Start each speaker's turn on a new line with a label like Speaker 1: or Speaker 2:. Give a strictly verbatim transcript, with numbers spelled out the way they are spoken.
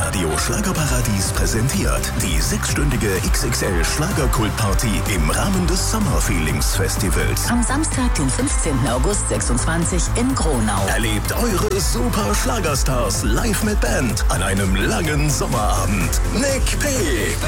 Speaker 1: Radio Schlagerparadies präsentiert die sechsstündige X X L Schlagerkultparty im Rahmen des Summer Feelings Festivals.
Speaker 2: Am Samstag, den fünfzehnten August sechsundzwanzig in Gronau.
Speaker 1: Erlebt eure super Schlagerstars live mit Band an einem langen Sommerabend. Nick P.